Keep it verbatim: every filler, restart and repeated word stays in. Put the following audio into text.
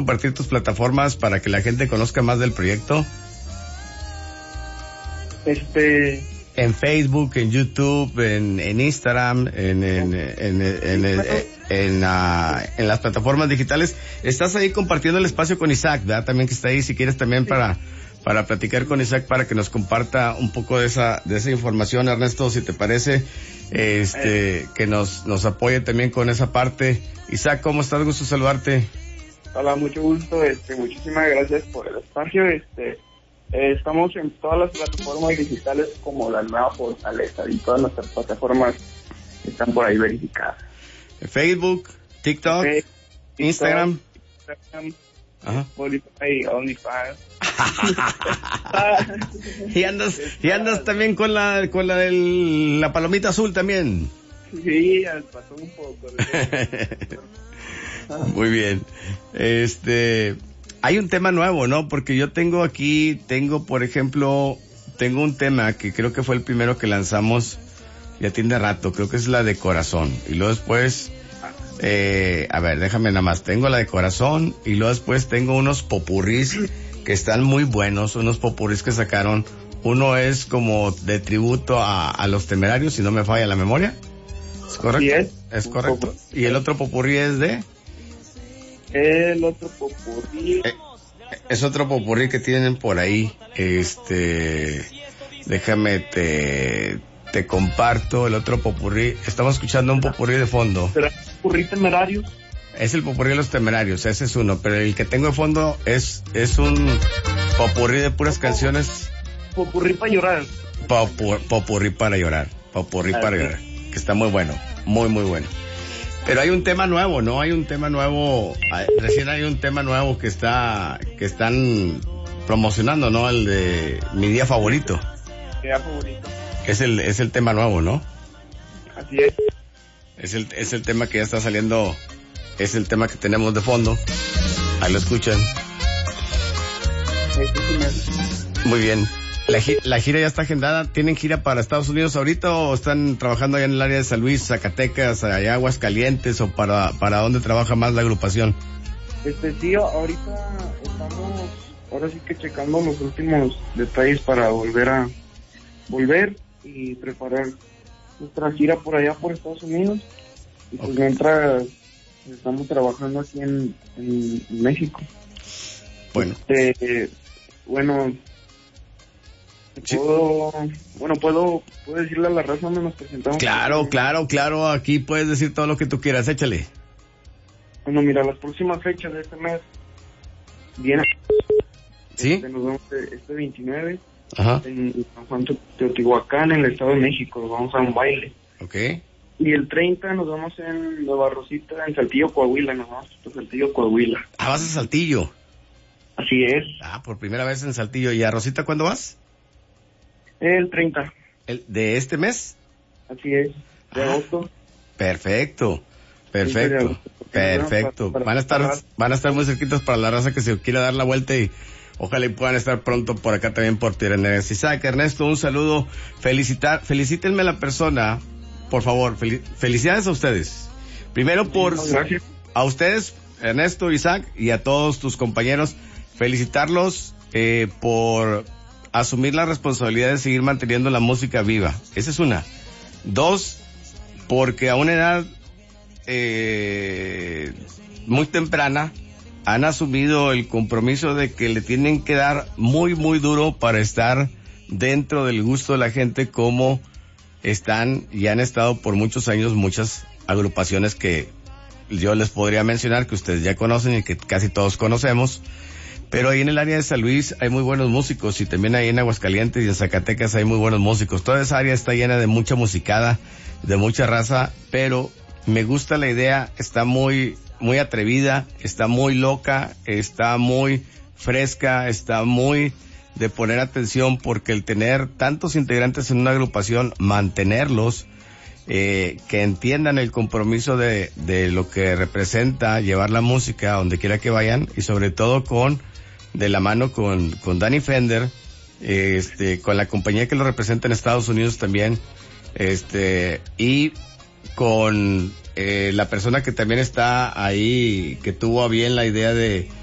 compartir tus plataformas para que la gente conozca más del proyecto? Este... En Facebook, en YouTube, en, en Instagram, en en en en, en, en, en, uh, en las plataformas digitales. Estás ahí compartiendo el espacio con Isaac, ¿verdad? También que está ahí, si quieres también sí. para para platicar con Isaac, para que nos comparta un poco de esa de esa información, Ernesto, si te parece, este, que nos nos apoye también con esa parte. Isaac, ¿cómo estás? Gusto saludarte. Hola, mucho gusto, este, muchísimas gracias por el espacio, este... Eh, estamos en todas las plataformas digitales como La Nueva Fortaleza y todas nuestras plataformas están por ahí verificadas. Facebook, TikTok, Facebook, Instagram, Instagram, ajá. Spotify, OnlyFans. y andas y andas también con la con la del la palomita azul también. Sí, pasó un poco. Muy bien. Este Hay un tema nuevo, ¿no? Porque yo tengo aquí, tengo, por ejemplo, tengo un tema que creo que fue el primero que lanzamos, ya tiene rato, creo que es la de corazón. Y luego después, eh, a ver, déjame nada más, tengo la de corazón y luego después tengo unos popurrís que están muy buenos, unos popurrís que sacaron. Uno es como de tributo a, a los Temerarios, si no me falla la memoria. ¿Es correcto? Sí es. Es correcto. ¿Y el otro popurrí es de...? El otro popurrí. Eh, es otro popurrí que tienen por ahí. Este, déjame te, te comparto el otro popurrí. Estamos escuchando un popurrí de fondo. ¿Será popurrí Temerarios? Es el popurrí de los Temerarios, ese es uno. Pero el que tengo de fondo es, es un popurrí de puras canciones. Popurrí para llorar. Popur, popurrí para llorar. Popurrí para llorar. Que está muy bueno, muy muy bueno. Pero hay un tema nuevo, ¿no? Hay un tema nuevo, recién hay un tema nuevo que está, que están promocionando, ¿no? El de Mi Día Favorito. Mi Día Favorito. Es el, es el tema nuevo, ¿no? Así es. Es el, es el tema que ya está saliendo, es el tema que tenemos de fondo. Ahí lo escuchan. Muy bien. La, la gira ya está agendada. ¿Tienen gira para Estados Unidos ahorita o están trabajando allá en el área de San Luis, Zacatecas, allá Aguascalientes, o para para dónde trabaja más la agrupación? Este tío, ahorita estamos, ahora sí que checando los últimos detalles para volver a volver y preparar nuestra gira por allá por Estados Unidos. Y pues okay. Mientras estamos trabajando aquí en, en, en México. Bueno. Este, bueno. Sí. ¿Puedo, bueno, puedo, puedo decirle a la raza dónde nos presentamos? Claro, claro, claro, aquí puedes decir todo lo que tú quieras, échale. Bueno, mira, las próximas fechas de este mes vienen. ¿Sí? Este, nos vemos este veintinueve. Ajá. En San Juan Teotihuacán, en el Estado de México, nos vamos a un baile. Ok. Y el treinta nos vamos en Nueva Rosita, en Saltillo, Coahuila, nos vamos a Saltillo, Coahuila. Ah, vas a Saltillo. Así es. Ah, por primera vez en Saltillo. ¿Y a Rosita cuándo vas? El treinta. ¿El de este mes? Así es, de ah, agosto. Perfecto, perfecto, perfecto. Van a estar, van a estar muy cerquitos para la raza que se quiera dar la vuelta y ojalá y puedan estar pronto por acá también por Tireneres. Isaac, Ernesto, un saludo. Felicitar, felicítenme a la persona, por favor. Fel, felicidades a ustedes. Primero por, Gracias. a ustedes, Ernesto, Isaac, y a todos tus compañeros, felicitarlos eh, por asumir la responsabilidad de seguir manteniendo la música viva. Esa es una. Dos, porque a una edad eh, muy temprana han asumido el compromiso de que le tienen que dar muy muy duro para estar dentro del gusto de la gente, como están y han estado por muchos años muchas agrupaciones que yo les podría mencionar, que ustedes ya conocen y que casi todos conocemos. Pero ahí en el área de San Luis hay muy buenos músicos, y también ahí en Aguascalientes y en Zacatecas hay muy buenos músicos. Toda esa área está llena de mucha musicada, de mucha raza, pero me gusta la idea, está muy, muy atrevida, está muy loca, está muy fresca, está muy de poner atención, porque el tener tantos integrantes en una agrupación, mantenerlos, eh, que entiendan el compromiso de, de lo que representa llevar la música a donde quiera que vayan, y sobre todo con de la mano con, con Danny Fender, este, con la compañía que lo representa en Estados Unidos también, este, y con, eh, la persona que también está ahí, que tuvo a bien la idea de,